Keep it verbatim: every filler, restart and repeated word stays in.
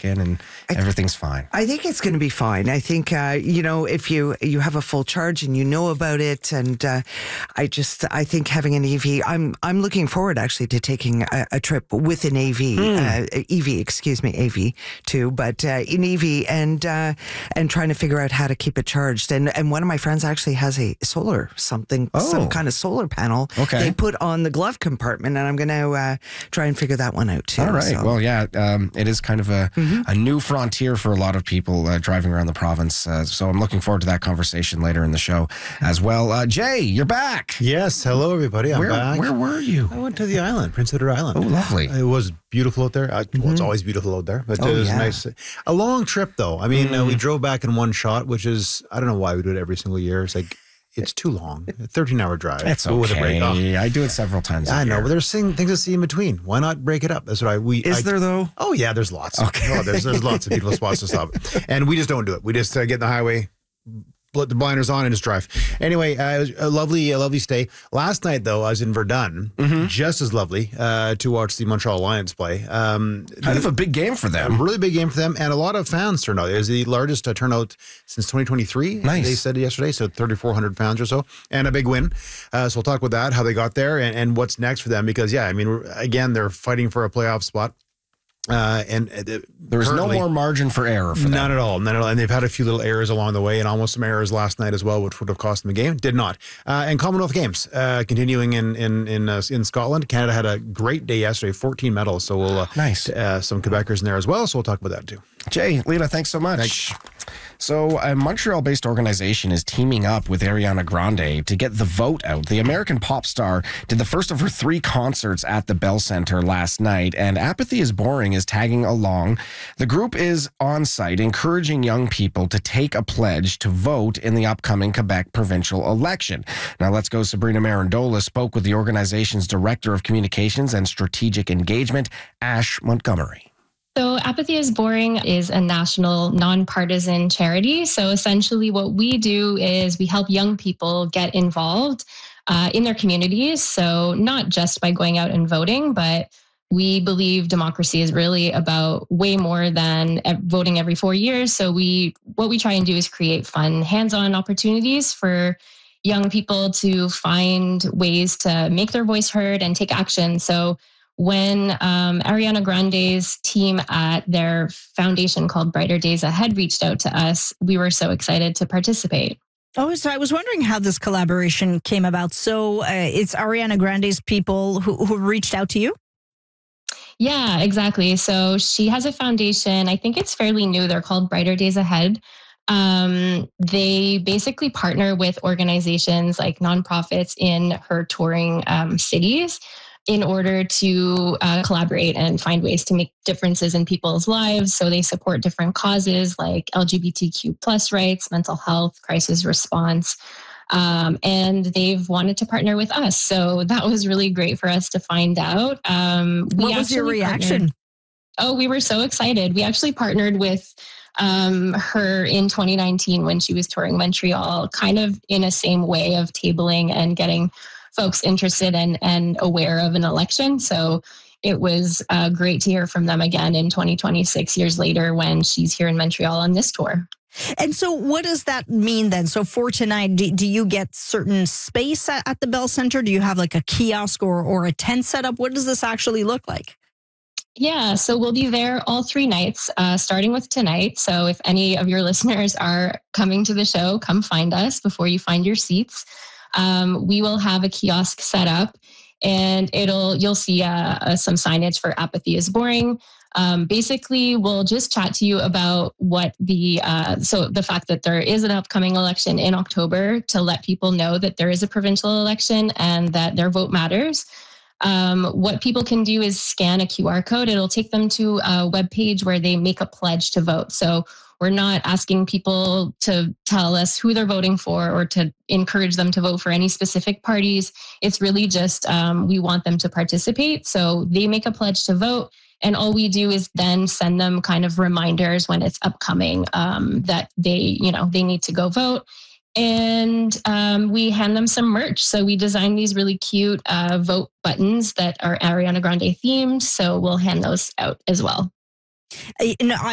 in and I, everything's fine. I think it's going to be fine. I think, uh, you know, if you, you have a full charge and you know about it, and uh, I just, I think having an E V, I'm I'm looking forward actually to taking a, a trip with an A V, mm. uh, E V, excuse me, A V too, but uh, in E V and uh, and trying to figure out how to keep it charged. And and one of my friends actually has a solar something, oh. some kind of solar panel okay. they put on the glove compartment, and I'm going to uh, try and figure that one out too. All right. So. Well, yeah, um, it is kind of a, mm-hmm. a new frontier for a lot of people uh, driving around the province. Uh, so I'm looking forward to that conversation later in the show as well. Uh, Jay, you're back. Yes. Hello, everybody. I'm where, back. Where were you? I went to the island, Prince Edward Island. Oh, lovely. It was beautiful out there. I, mm-hmm. Well, it's always beautiful out there, but oh, it was yeah. nice. A long trip, though. I mean, mm-hmm. uh, we drove back in one shot, which is, I don't know why we do it every single year. It's like, it's too long. A thirteen-hour drive. That's okay. With a break off. I do it several times. I a know, year. but there's things to see in between. Why not break it up? That's what I. We is I, there though? Oh yeah, there's lots. Okay, oh, there's there's lots of beautiful spots to stop, and we just don't do it. We just uh, get in the highway, put the blinders on, and just drive. Anyway, uh, it was a lovely, a lovely stay. Last night though, I was in Verdun, mm-hmm. just as lovely uh, to watch the Montreal Lions play. Um, kind of a big game for them. A really big game for them, and a lot of fans turned out. It was the largest uh, turnout since twenty twenty-three. Nice. They said yesterday, so thirty-four hundred fans or so, and a big win. Uh, so we'll talk about that, how they got there, and, and what's next for them. Because yeah, I mean, again, they're fighting for a playoff spot. Uh, and uh, there is no more margin for error for them. Not at all. Not at all. And they've had a few little errors along the way, and almost some errors last night as well, which would have cost them the game. Did not. Uh, and Commonwealth Games uh, continuing in in in, uh, in Scotland. Canada had a great day yesterday, fourteen medals. So we'll uh, nice. Uh, some Quebecers in there as well. So we'll talk about that too. Jay, Lita, thanks so much. Thanks. So a Montreal-based organization is teaming up with Ariana Grande to get the vote out. The American pop star did the first of her three concerts at the Bell Center last night, and Apathy is Boring is tagging along. The group is on site encouraging young people to take a pledge to vote in the upcoming Quebec provincial election. Now let's go. Sabrina Marandola spoke with the organization's Director of Communications and Strategic Engagement, Ash Montgomery. So Apathy is Boring is a national nonpartisan charity. So essentially what we do is we help young people get involved uh, in their communities. So not just by going out and voting, but we believe democracy is really about way more than voting every four years. So we what we try and do is create fun, hands-on opportunities for young people to find ways to make their voice heard and take action. So when um, Ariana Grande's team at their foundation called Brighter Days Ahead reached out to us, we were so excited to participate. Oh, so I was wondering how this collaboration came about. So uh, it's Ariana Grande's people who, who reached out to you? Yeah, exactly. So she has a foundation. I think it's fairly new. They're called Brighter Days Ahead. Um, they basically partner with organizations like nonprofits in her touring um, cities in order to uh, collaborate and find ways to make differences in people's lives. So they support different causes like L G B T Q plus rights, mental health, crisis response. Um, and they've wanted to partner with us. So that was really great for us to find out. Um, we what was your reaction? Partnered, oh, we were so excited. We actually partnered with um, her in twenty nineteen when she was touring Montreal, kind of in a same way of tabling and getting folks interested and, and aware of an election. So it was uh, great to hear from them again in twenty twenty-six years later when she's here in Montreal on this tour. And so what does that mean then? So for tonight, do, do you get certain space at, at the Bell Center? Do you have like a kiosk or, or a tent set up? What does this actually look like? Yeah, so we'll be there all three nights, uh, starting with tonight. So if any of your listeners are coming to the show, come find us before you find your seats. Um, we will have a kiosk set up, and it'll you'll see uh, uh, some signage for Apathy is Boring. Um, basically, we'll just chat to you about what the uh, so the fact that there is an upcoming election in October, to let people know that there is a provincial election and that their vote matters. Um, what people can do is scan a Q R code. It'll take them to a webpage where they make a pledge to vote. So we're not asking people to tell us who they're voting for or to encourage them to vote for any specific parties. It's really just um, we want them to participate. So they make a pledge to vote. And all we do is then send them kind of reminders when it's upcoming um, that they, you know, they need to go vote. And um, we hand them some merch. So we designed these really cute uh, vote buttons that are Ariana Grande themed. So we'll hand those out as well. You know, I